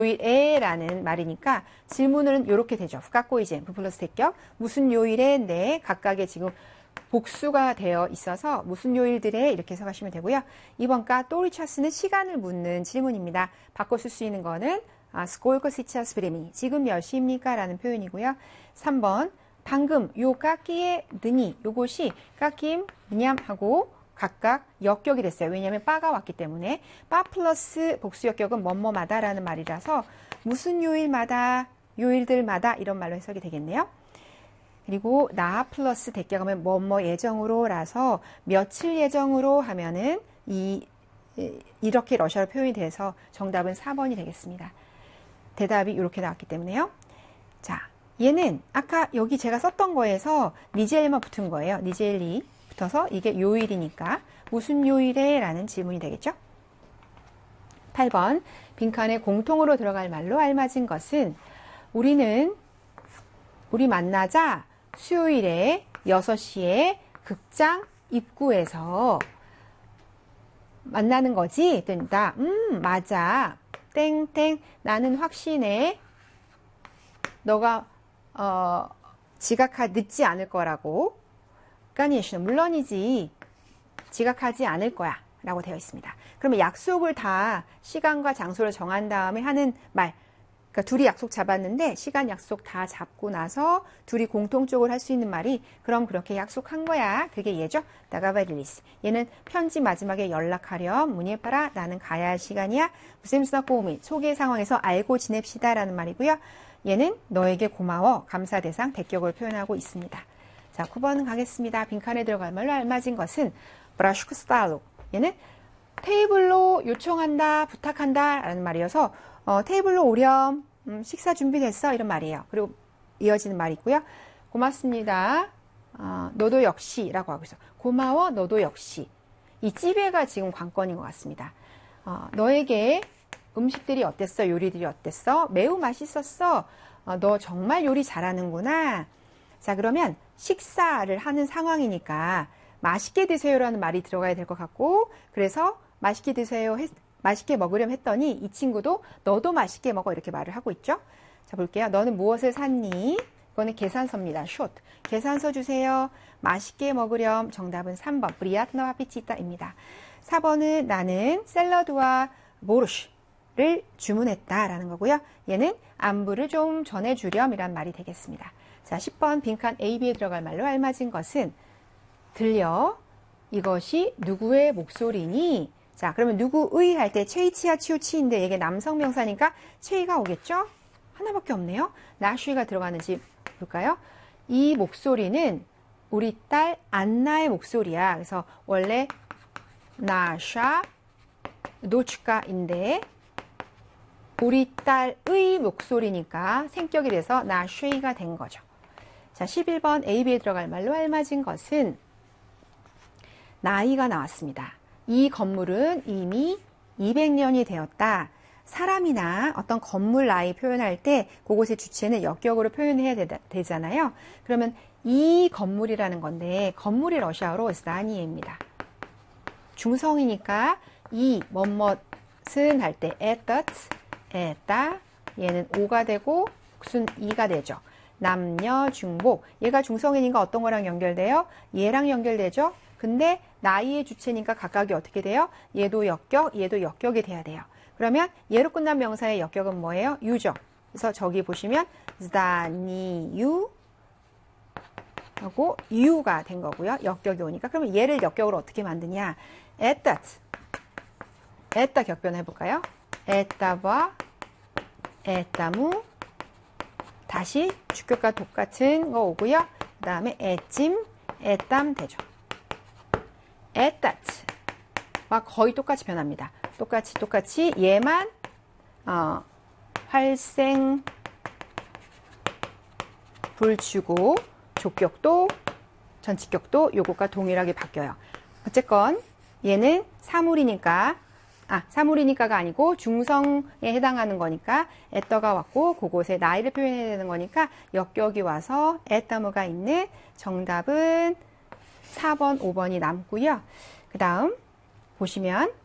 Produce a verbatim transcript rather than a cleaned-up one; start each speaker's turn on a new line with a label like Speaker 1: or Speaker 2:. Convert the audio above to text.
Speaker 1: 요일에라는 말이니까 질문은 이렇게 되죠. 후각고이젠, 부 플러스 대격. 무슨 요일에 네 각각의 지금 복수가 되어 있어서 무슨 요일들에 이렇게 해석하시면 되고요. 이번 가 또리차스는 시간을 묻는 질문입니다. 바꿔 쓸 수 있는 거는 아, 스콜코 시차스 브레미. 지금 몇 시입니까? 라는 표현이고요. 삼 번 방금 요 깎기의 느니 요것이 깎임 느냠 하고 각각 역격이 됐어요. 왜냐하면 빠가 왔기 때문에 빠 플러스 복수 역격은 뭐뭐마다 라는 말이라서 무슨 요일마다 요일들마다 이런 말로 해석이 되겠네요. 그리고 나 플러스 대격하면 뭐뭐 예정으로 라서 며칠 예정으로 하면은 이 이렇게 러시아로 표현이 돼서 정답은 사 번이 되겠습니다. 대답이 이렇게 나왔기 때문에요. 자, 얘는 아까 여기 제가 썼던 거에서 니젤만 붙은 거예요. 니젤리 붙어서 이게 요일이니까 무슨 요일에? 라는 질문이 되겠죠. 팔 번 빈칸에 공통으로 들어갈 말로 알맞은 것은 우리는 우리 만나자 수요일에 여섯 시에 극장 입구에서 만나는 거지? 된다. 음, 맞아. 땡땡. 나는 확신해. 너가 어, 지각하 늦지 않을 거라고. 까니에시는 물론이지. 지각하지 않을 거야. 라고 되어 있습니다. 그러면 약속을 다 시간과 장소를 정한 다음에 하는 말. 그러니까 둘이 약속 잡았는데 시간 약속 다 잡고 나서 둘이 공통적으로 할 수 있는 말이 그럼 그렇게 약속한 거야. 그게 얘죠. 나가바릴리스. 얘는 편지 마지막에 연락하렴. 문의에 따라 나는 가야 할 시간이야. 무셈스나 꼬우미. 소개 상황에서 알고 지냅시다. 라는 말이고요. 얘는 너에게 고마워. 감사 대상 대격을 표현하고 있습니다. 자, 구 번 가겠습니다. 빈칸에 들어갈 말로 알맞은 것은 브라슈크 스타일로. 얘는 테이블로 요청한다, 부탁한다 라는 말이어서 어, 테이블로 오렴, 음, 식사 준비됐어 이런 말이에요. 그리고 이어지는 말이 있고요. 고맙습니다. 어, 너도 역시 라고 하고 있어. 고마워 너도 역시. 이 찌베가 지금 관건인 것 같습니다. 어, 너에게 음식들이 어땠어? 요리들이 어땠어? 매우 맛있었어. 어, 너 정말 요리 잘하는구나. 자, 그러면 식사를 하는 상황이니까 맛있게 드세요라는 말이 들어가야 될 것 같고, 그래서 맛있게 드세요, 했, 맛있게 먹으렴 했더니 이 친구도 너도 맛있게 먹어 이렇게 말을 하고 있죠. 자, 볼게요. 너는 무엇을 샀니? 이거는 계산서입니다. 숏. 계산서 주세요. 맛있게 먹으렴. 정답은 삼 번. 브리아트나와 피치타입니다. 사 번은 나는 샐러드와 보르쉬를 주문했다라는 거고요. 얘는 안부를 좀 전해주렴 이란 말이 되겠습니다. 자, 십 번 빈칸 A, B에 들어갈 말로 알맞은 것은 들려. 이것이 누구의 목소리니? 자, 그러면 누구의 할 때 체이치야 치우치인데 이게 남성 명사니까 체이가 오겠죠? 하나밖에 없네요. 나쉬가 들어가는지 볼까요? 이 목소리는 우리 딸 안나의 목소리야. 그래서 원래 나샤 노츠카인데 우리 딸의 목소리니까 생격이 돼서 나쉐이가 된 거죠. 자, 십일 번 A, B에 들어갈 말로 알맞은 것은 나이가 나왔습니다. 이 건물은 이미 이백 년이 되었다. 사람이나 어떤 건물 나이 표현할 때 그곳의 주체는 역격으로 표현해야 되, 되잖아요. 그러면 이 건물이라는 건데 건물이 러시아어로 스다니에입니다. 중성이니까 이 뭐뭇은 할 때 에뜻, 에따 얘는 오가 되고 순 이가 되죠. 남녀, 중복. 얘가 중성이니까 어떤 거랑 연결돼요? 얘랑 연결되죠? 근데 나이의 주체니까 각각이 어떻게 돼요? 얘도 역격, 얘도 역격이 돼야 돼요. 그러면 얘로 끝난 명사의 역격은 뭐예요? 유죠. 그래서 저기 보시면 zda니유 하고 유가 된 거고요. 역격이 오니까. 그러면 얘를 역격으로 어떻게 만드냐? 에따 에따 격변 해볼까요? 에따바 에따무 다시 주격과 똑같은 거 오고요. 그 다음에 에찜, 에땀 되죠. 에따츠와 거의 똑같이 변합니다. 똑같이 똑같이 얘만 어, 활생 불주고 족격도 전치격도 요것과 동일하게 바뀌어요. 어쨌건 얘는 사물이니까 아, 사물이니까가 아니고 중성에 해당하는 거니까 에떠가 왔고 그곳에 나이를 표현해야 되는 거니까 역격이 와서 에떠무가 있는 정답은 사 번, 오 번이 남고요. 그 다음 보시면